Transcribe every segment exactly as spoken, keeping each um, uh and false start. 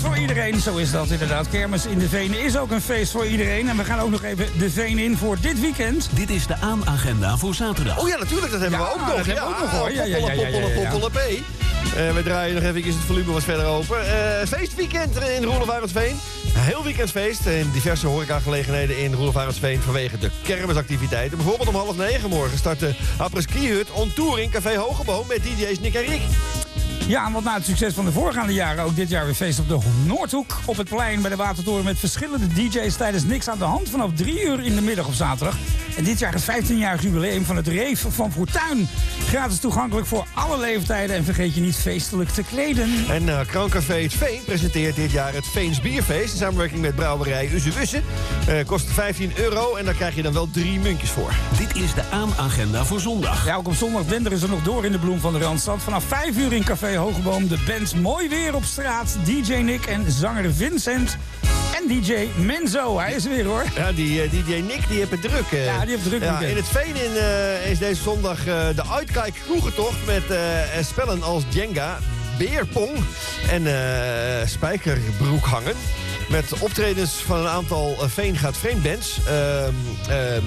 voor iedereen. Zo is dat inderdaad. Kermis in de Venen is ook een feest voor iedereen. En we gaan ook nog even de Veen in voor dit weekend. Dit is de aan-agenda voor zaterdag. Oh ja, natuurlijk, dat hebben Ja, we ook nog. dat hebben we ook nog, hoor. Ja, ja, ja, ja, ja, ja, ja. Poppelen, poppelen, poppelen, Uh, we draaien nog even het volume wat verder open. Uh, feestweekend in Roelof Arendsveen. Heel weekendfeest in diverse horecagelegenheden in Roelof Arendsveen vanwege de kermisactiviteiten. Bijvoorbeeld om half negen morgen start de Après-ski Hut on Tour in Café Hogeboom met D J's Nick en Rick. Ja, want na het succes van de voorgaande jaren ook dit jaar weer feest op de Noordhoek. Op het plein bij de Watertoren met verschillende D J's tijdens Niks aan de Hand vanaf drie uur in de middag op zaterdag. En dit jaar het vijftienjarig jubileum van het Reef van Fortuin. Gratis toegankelijk voor alle leeftijden en vergeet je niet feestelijk te kleden. En uh, Krancafé Het Veen presenteert dit jaar het Veens Bierfeest in samenwerking met brouwerij Uzewusse. Uh, kost vijftien euro en daar krijg je dan wel drie muntjes voor. Dit is de aan-agenda voor zondag. Ja, ook op zondag denderen ze nog door in de bloem van de Randstad. Vanaf vijf uur in Café Hogeboom de bands Mooi Weer op straat, D J Nick en zanger Vincent. En D J Menzo, hij is er weer hoor. Ja, die uh, D J Nick die heeft het druk. Uh. Ja, die heeft het druk. Ja, in het Veen in, uh, is deze zondag uh, de Uitkijk kroegentocht met uh, spellen als Jenga, Beerpong en uh, Spijkerbroek hangen. Met optredens van een aantal uh, Veen gaat vreemd bands. Uh, uh,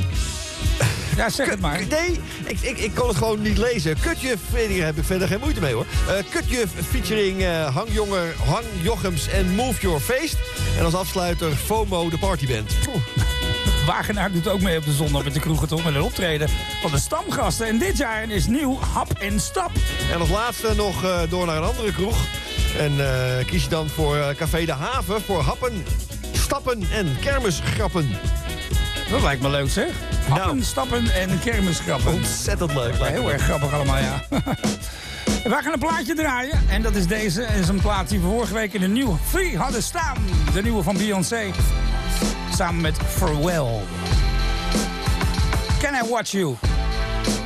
Ja, zeg het maar. Nee, ik, ik, ik kon het gewoon niet lezen. Kutjuf, hier heb ik verder geen moeite mee hoor. Uh, Kutjuf featuring uh, Hangjonger, Hang Jochems en Move Your Face. En als afsluiter FOMO, de partyband. Wagenaar doet ook mee op de zondag met de kroegentocht met een optreden van de stamgasten. En dit jaar is nieuw Hap en Stap. En als laatste nog uh, door naar een andere kroeg. En uh, kies je dan voor uh, Café de Haven voor happen, stappen en kermisgrappen. Dat lijkt me leuk zeg. Happen, Nou. stappen en kermisgrappen. Ontzettend leuk. Ja, heel erg grappig allemaal, ja. Wij gaan een plaatje draaien. En dat is deze. En is een plaat die we vorige week in de nieuwe Free hadden staan. De nieuwe van Beyoncé. Samen met Farewell. Can I Watch You?